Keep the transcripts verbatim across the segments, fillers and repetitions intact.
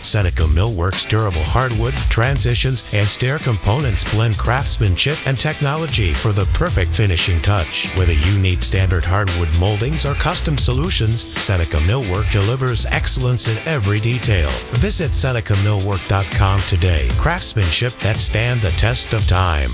Seneca Millworks durable hardwood, transitions, and stair components blend craftsmanship and technology for the perfect finishing touch. Whether you need standard hardwood moldings or custom solutions, Seneca Millwork delivers excellence in every detail. Visit Seneca Millwork dot com today. Craftsmanship that stand the test of time.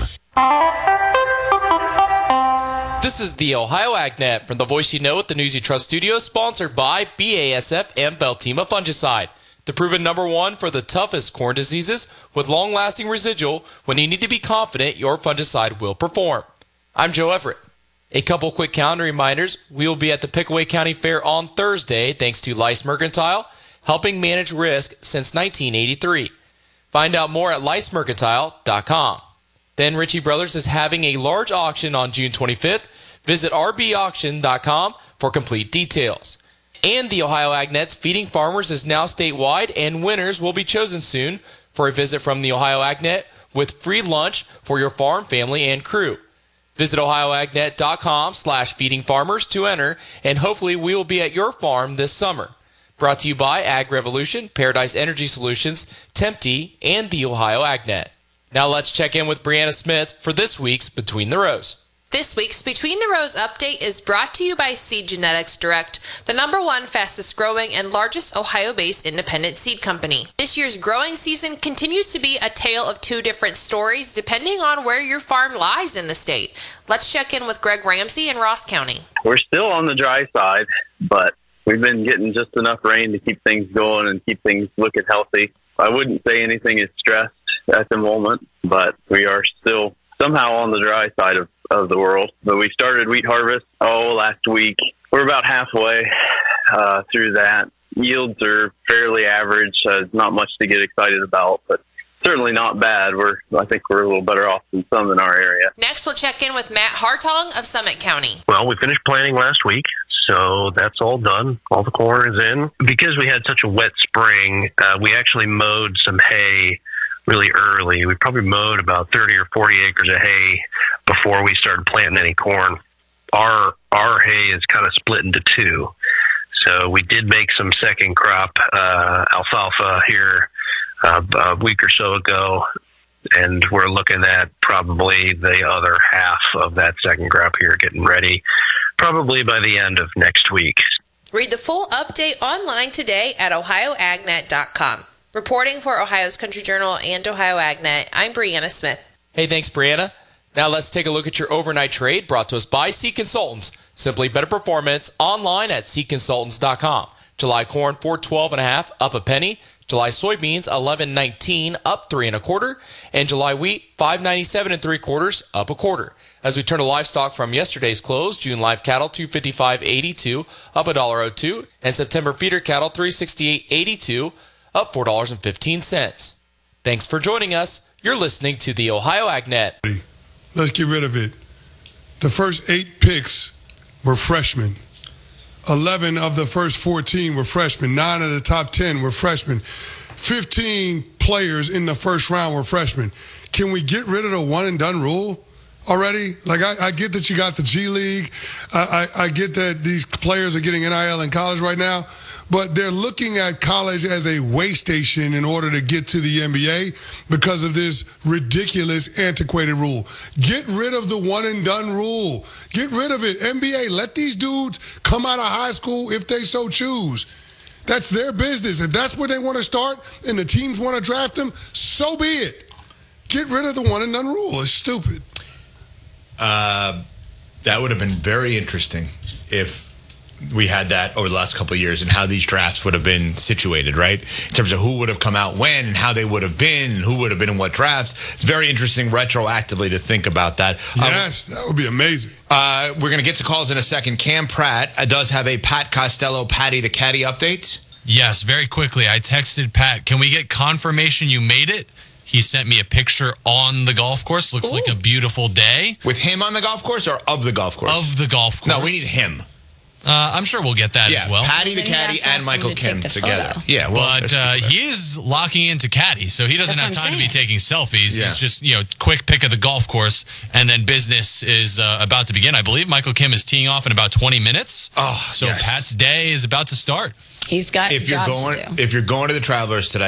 This is the Ohio AgNet from the Voice You Know at the News You Trust studio, sponsored by B A S F and Veltima Fungicide, the proven number one for the toughest corn diseases with long-lasting residual when you need to be confident your fungicide will perform. I'm Joe Everett. A couple quick calendar reminders. We will be at the Pickaway County Fair on Thursday thanks to Lice Mercantile, helping manage risk since nineteen eighty-three. Find out more at lice mercantile dot com. Then Ritchie Brothers is having a large auction on June twenty-fifth. Visit r b auction dot com for complete details. And the Ohio AgNet's Feeding Farmers is now statewide, and winners will be chosen soon for a visit from the Ohio AgNet with free lunch for your farm, family, and crew. Visit ohio agnet dot com slash feeding farmers to enter, and hopefully we will be at your farm this summer. Brought to you by Ag Revolution, Paradise Energy Solutions, Tempty, and the Ohio AgNet. Now let's check in with Brianna Smith for this week's Between the Rows. This week's Between the Rows update is brought to you by Seed Genetics Direct, the number one fastest growing and largest Ohio-based independent seed company. This year's growing season continues to be a tale of two different stories depending on where your farm lies in the state. Let's check in with Greg Ramsey in Ross County. We're still on the dry side, but we've been getting just enough rain to keep things going and keep things looking healthy. I wouldn't say anything is stressed at the moment, but we are still somehow on the dry side of, of the world. But we started wheat harvest, oh, last week. We're about halfway uh, through that. Yields are fairly average, uh, not much to get excited about, but certainly not bad. We're, I think we're a little better off than some in our area. Next, we'll check in with Matt Hartong of Summit County. Well, we finished planting last week, so that's all done. All the corn is in. Because we had such a wet spring, uh, we actually mowed some hay really early. We probably mowed about thirty or forty acres of hay before we started planting any corn. Our our hay is kind of split into two. So we did make some second crop uh, alfalfa here uh, a week or so ago, and we're looking at probably the other half of that second crop here getting ready, probably by the end of next week. Read the full update online today at ohio agnet dot com. Reporting for Ohio's Country Journal and Ohio AgNet, I'm Brianna Smith. Hey, thanks, Brianna. Now let's take a look at your overnight trade brought to us by Seed Consultants. Simply better performance online at seed consultants dot com. July corn four twelve and a half, up a penny. July soybeans eleven nineteen, up three and a quarter. And July wheat five ninety-seven and three quarters, up a quarter. As we turn to livestock from yesterday's close, June live cattle two fifty-five eighty-two, up one dollar oh two, and September feeder cattle three sixty-eight eighty-two, up four dollars and fifteen cents. Thanks for joining us. You're listening to the Ohio AgNet. Let's get rid of it. The first eight picks were freshmen. eleven of the first fourteen were freshmen. Nine of the top ten were freshmen. fifteen players in the first round were freshmen. Can we get rid of the one and done rule already? Like, I, I get that you got the G League. I, I, I get that these players are getting N I L in college right now. But they're looking at college as a way station in order to get to the N B A because of this ridiculous, antiquated rule. Get rid of the one and done rule. Get rid of it. N B A, let these dudes come out of high school if they so choose. That's their business. If that's where they want to start and the teams want to draft them, so be it. Get rid of the one and done rule. It's stupid. Uh, that would have been very interesting if we had that over the last couple of years and how these drafts would have been situated, right? In terms of who would have come out when and how they would have been and who would have been in what drafts. It's very interesting retroactively to think about that. Yes, um, that would be amazing. Uh, we're going to get to calls in a second. Cam Pratt uh, does have a Pat Costello, Patty the Caddy update. Yes, very quickly. I texted Pat, can we get confirmation you made it? He sent me a picture on the golf course. Looks Ooh. like a beautiful day. With him on the golf course or of the golf course? Of the golf course. No, we need him. Uh, I'm sure we'll get that yeah, as well. Patty the Caddy and Michael to Kim together. Photo. Yeah, well, but uh, he is locking into Caddy, so he doesn't That's have time saying. to be taking selfies. Yeah. It's just, you know, quick pick of the golf course, and then business is uh, about to begin. I believe Michael Kim is teeing off in about twenty minutes. Oh, so yes. Pat's day is about to start. He's got if a you're job going, to do. If you're going to the Travelers today,